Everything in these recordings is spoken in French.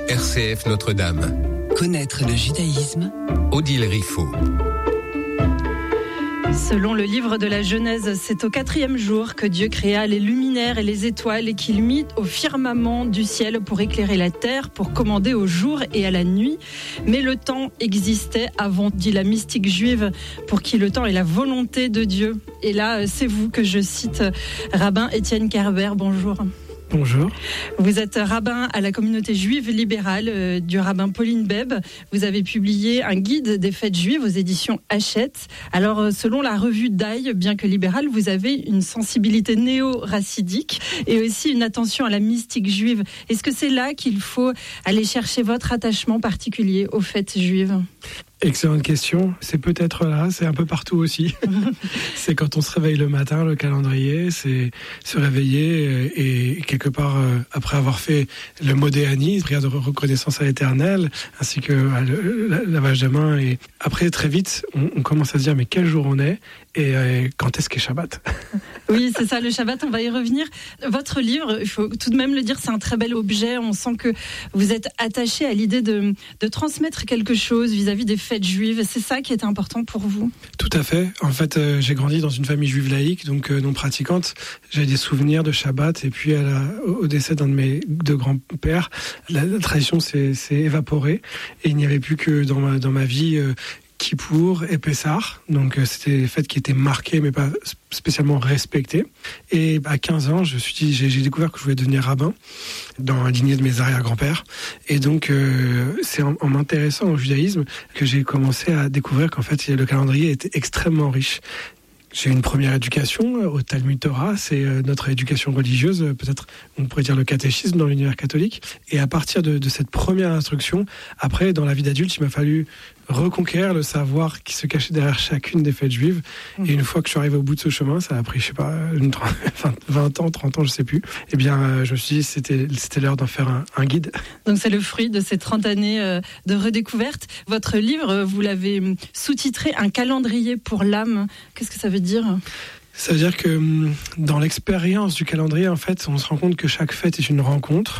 RCF Notre-Dame. Connaître le judaïsme. Odile Riffaut. Selon le livre de la Genèse, c'est au 4e jour que Dieu créa les luminaires et les étoiles et qu'il mit au firmament du ciel pour éclairer la terre, pour commander au jour et à la nuit. Mais le temps existait avant, dit la mystique juive, pour qui le temps est la volonté de Dieu. Et là, c'est vous que je cite, rabbin Étienne Kerber. Bonjour. Bonjour. Vous êtes rabbin à la communauté juive libérale du rabbin Pauline Beb. Vous avez publié un guide des fêtes juives aux éditions Hachette. Alors, selon la revue Daï, bien que libérale, vous avez une sensibilité néo-racidique et aussi une attention à la mystique juive. Est-ce que c'est là qu'il faut aller chercher votre attachement particulier aux fêtes juives ? Excellente question. C'est peut-être là, c'est un peu partout aussi. C'est quand on se réveille le matin, le calendrier, c'est se réveiller et quelque part, après avoir fait le modéani, prière de reconnaissance à l'Éternel, ainsi que le lavage de mains. Et après, très vite, on commence à se dire, mais quel jour on est et quand est-ce qu'est Shabbat ? Oui, c'est ça, le Shabbat, on va y revenir. Votre livre, il faut tout de même le dire, c'est un très bel objet. On sent que vous êtes attaché à l'idée de transmettre quelque chose vis-à-vis des fêtes juives. C'est ça qui est important pour vous ? Tout à fait. En fait, j'ai grandi dans une famille juive laïque, donc non pratiquante. J'ai des souvenirs de Shabbat et puis au décès d'un de mes deux grands-pères, la tradition s'est évaporée et il n'y avait plus que dans ma vie Kippour et Pessah, donc c'était des fêtes qui étaient marquées mais pas spécialement respectées. Et à 15 ans, j'ai découvert que je voulais devenir rabbin dans la lignée de mes arrière-grands-pères. Et donc c'est en m'intéressant au judaïsme que j'ai commencé à découvrir qu'en fait le calendrier était extrêmement riche. J'ai eu une première éducation au Talmud Torah, c'est notre éducation religieuse, peut-être on pourrait dire le catéchisme dans l'univers catholique. Et à partir de cette première instruction, après dans la vie d'adulte, il m'a fallu reconquérir le savoir qui se cachait derrière chacune des fêtes juives. Et une fois que je suis arrivé au bout de ce chemin, ça a pris, 20 ans, 30 ans, je sais plus. Eh bien, je me suis dit, c'était l'heure d'en faire un guide. Donc, c'est le fruit de ces 30 années de redécouverte. Votre livre, vous l'avez sous-titré « Un calendrier pour l'âme ». Qu'est-ce que ça veut dire ? Ça veut dire que dans l'expérience du calendrier, en fait, on se rend compte que chaque fête est une rencontre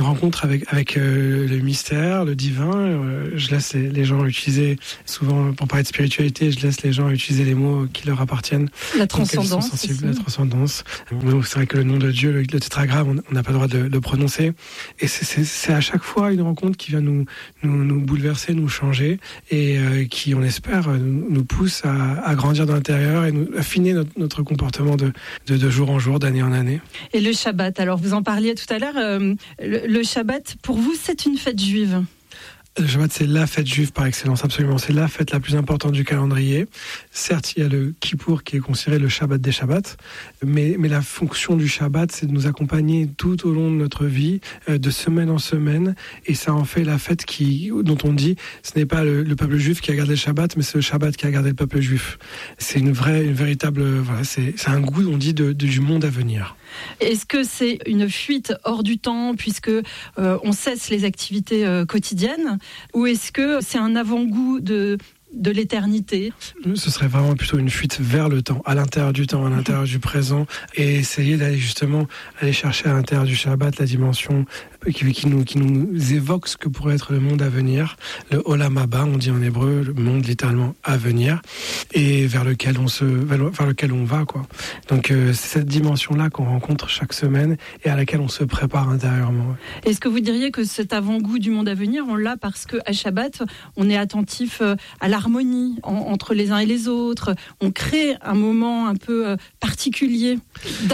avec le mystère, le divin. Je laisse les gens utiliser, souvent pour parler de spiritualité, je laisse les gens utiliser les mots qui leur appartiennent. La transcendance. Sensibles, la transcendance. C'est vrai que le nom de Dieu, le tétragramme, on n'a pas le droit de le prononcer. Et c'est à chaque fois une rencontre qui vient nous bouleverser, nous changer et qui, on espère, nous pousse à grandir dans l'intérieur et nous affiner notre comportement de jour en jour, d'année en année. Et le Shabbat, alors vous en parliez tout à l'heure, le Shabbat, pour vous, c'est une fête juive ? Le Shabbat, c'est la fête juive par excellence, absolument. C'est la fête la plus importante du calendrier. Certes, il y a le Kippour qui est considéré le Shabbat des Shabbats, mais la fonction du Shabbat, c'est de nous accompagner tout au long de notre vie, de semaine en semaine, et ça en fait la fête dont on dit, ce n'est pas le peuple juif qui a gardé le Shabbat, mais c'est le Shabbat qui a gardé le peuple juif. C'est une véritable, voilà, c'est un goût, on dit, du monde à venir. Est-ce que c'est une fuite hors du temps puisque on cesse les activités quotidiennes, ou est-ce que c'est un avant-goût de l'éternité ? Ce serait vraiment plutôt une fuite vers le temps, à l'intérieur du temps, à l'intérieur du présent, et essayer d'aller justement aller chercher à l'intérieur du Shabbat la dimension qui nous évoque ce que pourrait être le monde à venir, le Olam Haba, on dit en hébreu, le monde littéralement à venir, et vers lequel on va, quoi. Donc c'est cette dimension-là qu'on rencontre chaque semaine et à laquelle on se prépare intérieurement. Est-ce que vous diriez que cet avant-goût du monde à venir, on l'a parce qu'à Shabbat, on est attentif à l'harmonie entre les uns et les autres, on crée un moment un peu particulier d'harmonie ?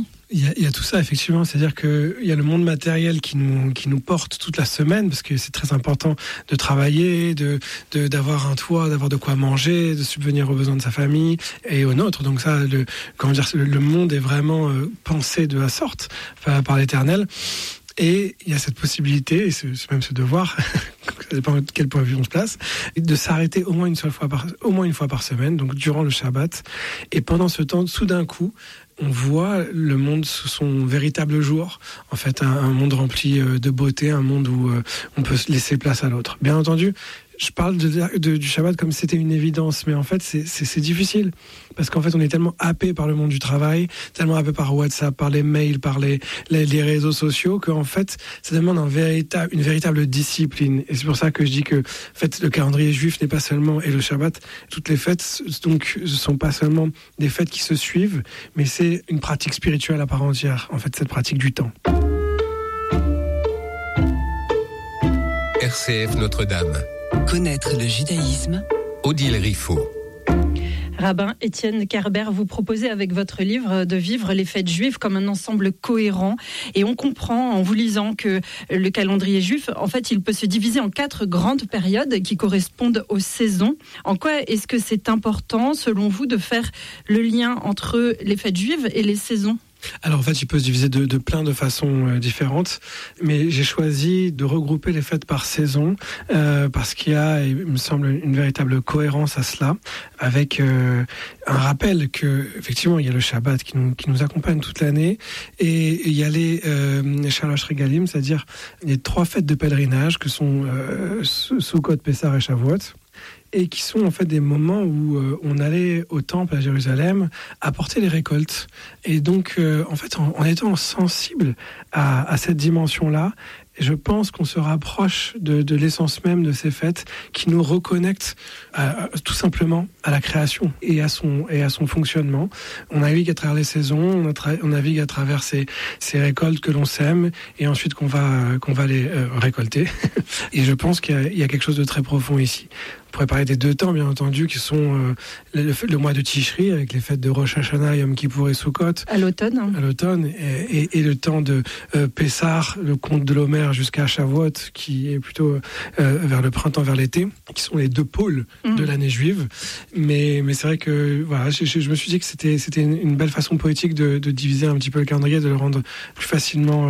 Il y a tout ça, effectivement. C'est-à-dire qu'il y a le monde matériel qui nous porte toute la semaine, parce que c'est très important de travailler, d'avoir un toit, d'avoir de quoi manger, de subvenir aux besoins de sa famille et aux nôtres. Donc ça, le monde est vraiment pensé de la sorte par l'Éternel. Et il y a cette possibilité, et c'est même ce devoir, ça dépend de quel point de vue on se place, de s'arrêter au moins une fois par semaine, donc durant le Shabbat. Et pendant ce temps, soudain coup, on voit le monde sous son véritable jour. En fait, un monde rempli de beauté, un monde où on peut laisser place à l'autre. Bien entendu, je parle du Shabbat comme si c'était une évidence, mais en fait c'est difficile parce qu'en fait on est tellement happé par le monde du travail, tellement happé par WhatsApp, par les mails, par les réseaux sociaux, qu'en fait ça demande une véritable discipline. Et c'est pour ça que je dis que en fait le calendrier juif n'est pas seulement, et le Shabbat, toutes les fêtes donc ne sont pas seulement des fêtes qui se suivent, mais c'est une pratique spirituelle à part entière, en fait cette pratique du temps. RCF Notre-Dame. Connaître le judaïsme. Odile Riffaut. Rabbin Étienne Kerber, vous proposez avec votre livre de vivre les fêtes juives comme un ensemble cohérent. Et on comprend en vous lisant que le calendrier juif, en fait, il peut se diviser en 4 grandes périodes qui correspondent aux saisons. En quoi est-ce que c'est important, selon vous, de faire le lien entre les fêtes juives et les saisons ? Alors en fait, il peut se diviser de plein de façons différentes, mais j'ai choisi de regrouper les fêtes par saison parce qu'il y a, il me semble, une véritable cohérence à cela, avec un rappel que effectivement il y a le Shabbat qui nous accompagne toute l'année, et il y a les Shalosh Regalim, c'est-à-dire les 3 fêtes de pèlerinage que sont Sukkot, Pessah et Shavuot, et qui sont en fait des moments où on allait au temple à Jérusalem apporter les récoltes. Et donc, en fait, en étant sensible à cette dimension-là, je pense qu'on se rapproche de l'essence même de ces fêtes qui nous reconnectent tout simplement à la création et à son fonctionnement. On navigue à travers les saisons, on navigue à travers ces récoltes que l'on sème et ensuite qu'on va les récolter. Et je pense qu'il y a quelque chose de très profond ici. On pourrait parler des 2 temps, bien entendu, qui sont le mois de Tishri, avec les fêtes de Rosh Hashanah, Yom Kippour et Sukkot. À l'automne. Et le temps de Pessah, le conte de l'Homer, jusqu'à Shavuot, qui est plutôt vers le printemps, vers l'été, qui sont les 2 pôles de l'année juive. Mais c'est vrai que voilà, je me suis dit que c'était une belle façon poétique de diviser un petit peu le calendrier, de le rendre plus facilement,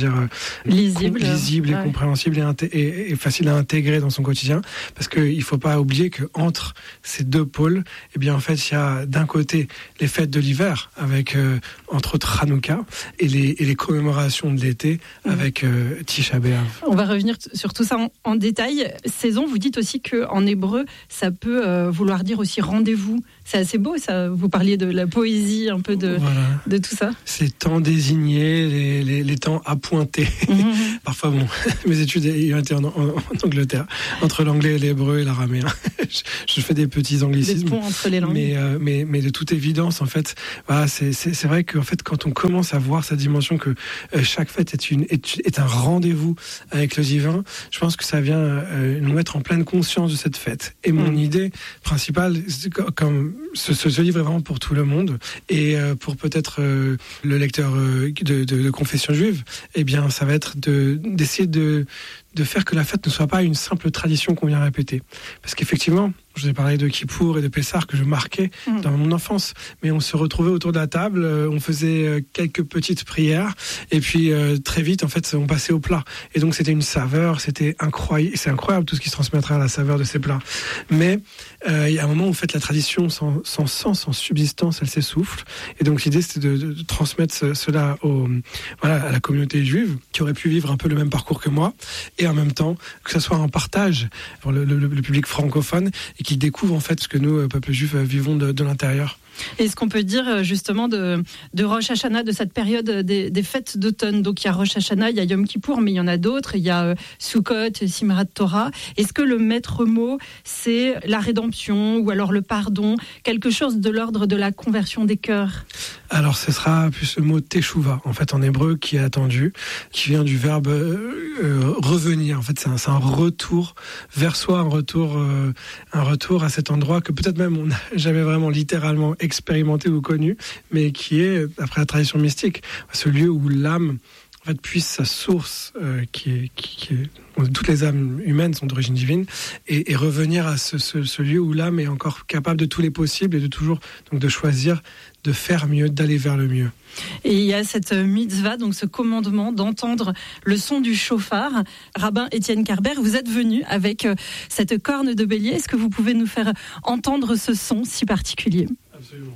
lisible et compréhensible et facile à intégrer dans son quotidien, parce qu'il faut pas oublier que entre ces 2 pôles, eh bien en fait il y a d'un côté les fêtes de l'hiver avec entre autres Hanouka et les commémorations de l'été avec Tisha B'Av. On va revenir sur tout ça en détail. Saison, vous dites aussi qu'en hébreu, ça peut vouloir dire aussi rendez-vous. C'est assez beau, ça. Vous parliez de la poésie, un peu de tout ça. Ces temps désignés, les temps appointés. Parfois, mes études ont été en Angleterre, entre l'anglais et l'hébreu et l'araméen. Je fais des petits anglicismes. Des ponts entre les langues. Mais de toute évidence, en fait, voilà, c'est vrai qu'en fait, quand on commence à voir cette dimension que chaque fête est un rendez-vous avec le divin, je pense que ça vient nous mettre en pleine conscience de cette fête. Et mon idée principale, comme ce livre est vraiment pour tout le monde, et pour peut-être le lecteur de confession juive, eh bien, ça va être d'essayer de faire que la fête ne soit pas une simple tradition qu'on vient répéter. Parce qu'effectivement, je vous ai parlé de Kippour et de Pessah que je marquais dans mon enfance, mais on se retrouvait autour de la table, on faisait quelques petites prières, et puis très vite, en fait, on passait au plat. Et donc, c'était une saveur, c'est incroyable tout ce qui se transmet à travers la saveur de ces plats. Mais il y a un moment où, en fait, la tradition sans sens, sans subsistance, elle s'essouffle. Et donc, l'idée, c'était de transmettre cela à la communauté juive, qui aurait pu vivre un peu le même parcours que moi, et en même temps, que ce soit un partage pour le public francophone, et qui découvre en fait ce que nous, peuple juif, vivons de l'intérieur. Et ce qu'on peut dire justement de Rosh Hashanah, de cette période des fêtes d'automne. Donc il y a Rosh Hashanah, il y a Yom Kippour, mais il y en a d'autres. Il y a Sukkot, Simchat Torah. Est-ce que le maître mot, c'est la rédemption ou alors le pardon, quelque chose de l'ordre de la conversion des cœurs? Alors ce sera plus le mot teshuva, en fait en hébreu, qui est attendu, qui vient du verbe revenir. En fait c'est un retour vers soi, un retour à cet endroit que peut-être même on n'a jamais vraiment littéralement expérimenté ou connu, mais qui est, après la tradition mystique, ce lieu où l'âme en fait puise sa source, qui est toutes les âmes humaines sont d'origine divine, et revenir à ce lieu où l'âme est encore capable de tous les possibles et de toujours donc de choisir de faire mieux, d'aller vers le mieux. Et il y a cette mitzvah, donc ce commandement d'entendre le son du chauffard. Rabbin Étienne Kerber, vous êtes venu avec cette corne de bélier. Est-ce que vous pouvez nous faire entendre ce son si particulier? Absolument.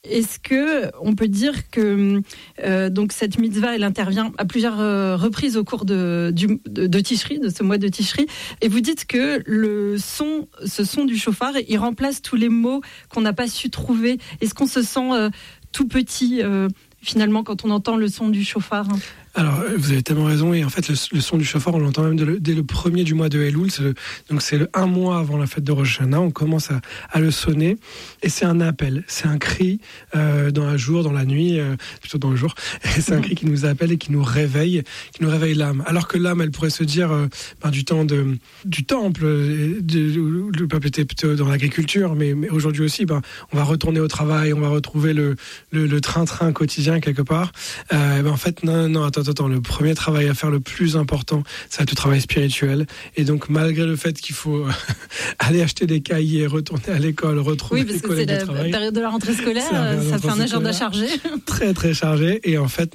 Est-ce que on peut dire que donc cette mitzvah, elle intervient à plusieurs reprises au cours de Tishri, de ce mois de Tishri, et vous dites que ce son du shofar, il remplace tous les mots qu'on n'a pas su trouver. Est-ce qu'on se sent tout petit finalement quand on entend le son du shofar? Alors, vous avez tellement raison. Et en fait, le son du shofar, on l'entend même dès le premier du mois de Elul. Donc, c'est un mois avant la fête de Rosh Hashanah. On commence à le sonner. Et c'est un appel. C'est un cri dans un jour, dans la nuit, plutôt dans le jour. Et c'est un cri qui nous appelle et qui nous réveille l'âme. Alors que l'âme, elle pourrait se dire du temps du temple, le peuple était plutôt dans l'agriculture, mais aujourd'hui aussi, on va retourner au travail, on va retrouver le train-train quotidien quelque part. En fait, non, attends, le premier travail à faire, le plus important, c'est le travail spirituel. Et donc, malgré le fait qu'il faut aller acheter des cahiers, retourner à l'école, retrouver les collègues de travail. Oui, parce que c'est la période de la rentrée scolaire, ça fait un agenda chargé. Très, très chargé. Et en fait,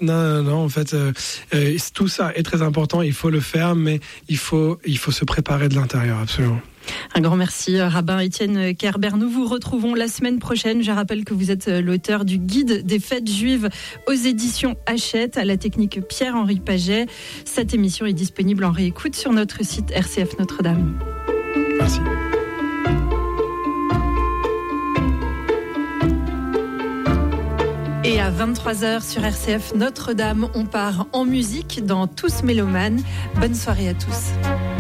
tout ça est très important, il faut le faire, mais il faut se préparer de l'intérieur, absolument. Un grand merci, rabbin Étienne Kerber. Nous vous retrouvons la semaine prochaine. Je rappelle que vous êtes l'auteur du guide des fêtes juives aux éditions Hachette, à la technique Pierre-Henri Paget. Cette émission est disponible en réécoute sur notre site RCF Notre-Dame. Merci. Et à 23h sur RCF Notre-Dame, on part en musique dans Tous Mélomanes. Bonne soirée à tous.